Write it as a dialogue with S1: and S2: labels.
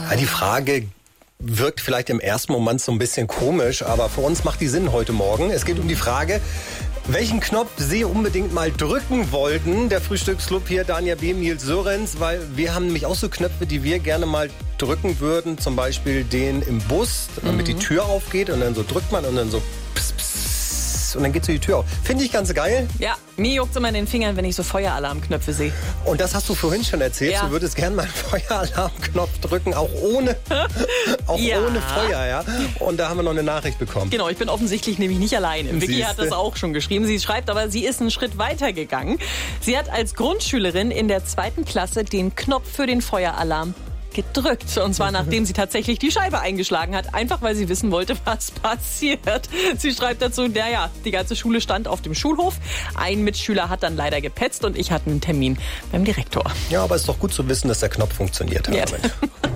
S1: Ja, die Frage wirkt vielleicht im ersten Moment so ein bisschen komisch, aber für uns macht die Sinn heute Morgen. Es geht um die Frage, welchen Knopf Sie unbedingt mal drücken wollten. Der Frühstücksclub hier, Dania B., Nils Sörenz, weil wir haben nämlich auch so Knöpfe, die wir gerne mal drücken würden. Zum Beispiel den im Bus, damit die Tür aufgeht und dann so drückt man und dann so pss, pss, und dann geht so die Tür auf. Finde ich ganz geil.
S2: Ja, mir juckt es immer in den Fingern, wenn ich so Feueralarmknöpfe sehe.
S1: Und das hast du vorhin schon erzählt.
S2: Ja.
S1: Du würdest gerne mal einen Feueralarmknopf drücken, auch ohne Feuer, ja. Und da haben wir noch eine Nachricht bekommen.
S2: Genau, ich bin offensichtlich nämlich nicht alleine. Vicky
S1: Siehste.
S2: hat das auch schon geschrieben. Sie schreibt aber, sie ist einen Schritt weiter gegangen. Sie hat als Grundschülerin in der 2. Klasse den Knopf für den Feueralarm gedrückt. Und zwar nachdem sie tatsächlich die Scheibe eingeschlagen hat. Einfach weil sie wissen wollte, was passiert. Sie schreibt dazu, naja, die ganze Schule stand auf dem Schulhof. Ein Mitschüler hat dann leider gepetzt und ich hatte einen Termin beim Direktor.
S1: Ja, aber ist doch gut zu wissen, dass der Knopf funktioniert hat.
S2: Ja.